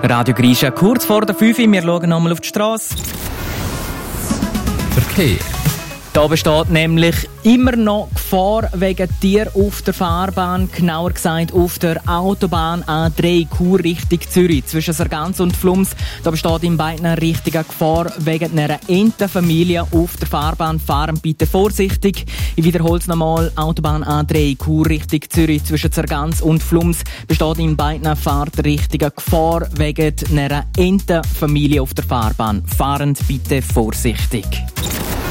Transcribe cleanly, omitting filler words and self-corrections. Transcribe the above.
Radio Grisha, kurz vor der 5 Uhr. Wir schauen nochmal auf die Straße. Verkehr. Da besteht nämlich immer noch Gefahr wegen Tier auf der Fahrbahn, genauer gesagt auf der Autobahn A3 Chur-Richtung Zürich. Zwischen Sargans und Flums, da besteht in beiden Richtungen Gefahr wegen einer Entenfamilie auf der Fahrbahn. Fahren bitte vorsichtig. Ich wiederhole es nochmal. Autobahn A3 Chur-Richtung Zürich. Zwischen Sargans und Flums besteht in beiden Fahrtrichtungen Gefahr wegen einer Entenfamilie auf der Fahrbahn. Fahren bitte vorsichtig.